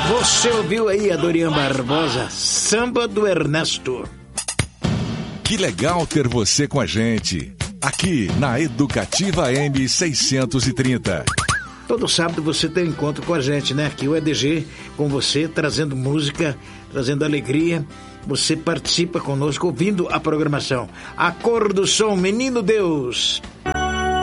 Você ouviu aí a Dorian Barbosa, Samba do Ernesto. Que legal ter você com a gente, aqui na Educativa M630. Todo sábado você tem um encontro com a gente, né? Aqui o EDG com você, trazendo música, trazendo alegria. Você participa conosco ouvindo a programação. A Cor do Som, Menino Deus.